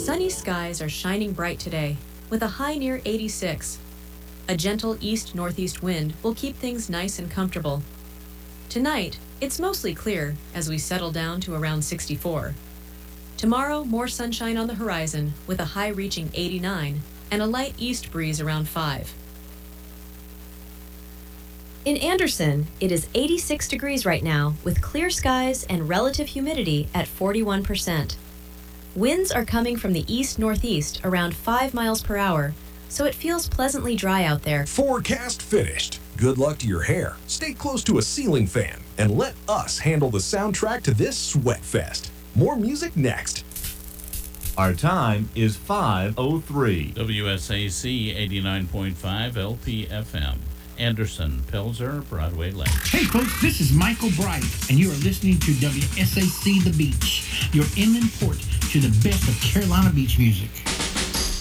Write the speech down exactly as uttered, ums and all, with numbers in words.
Sunny skies are shining bright today, with a high near eighty-six. A gentle east-northeast wind will keep things nice and comfortable. Tonight, it's mostly clear as we settle down to around sixty-four. Tomorrow, more sunshine on the horizon, with a high reaching eighty-nine, and a light east breeze around five. In Anderson, it is eighty-six degrees right now, with clear skies and relative humidity at forty-one percent. Winds are coming from the east-northeast around five miles per hour, so it feels pleasantly dry out there. Forecast finished. Good luck to your hair. Stay close to a ceiling fan and let us handle the soundtrack to this sweat fest. More music next. Our time is five oh three. W S A C eighty-nine point five L P F M. Anderson, Pelzer, Broadway Lake. Hey folks, this is Michael Bright, and you are listening to W S A C The Beach, your inland port to the best of Carolina beach music.